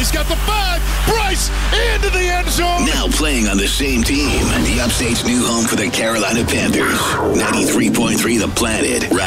He's got the 5. Bryce into the end zone. Now playing on the same team. The Upstate's new home for the Carolina Panthers. 93.3 The Planet.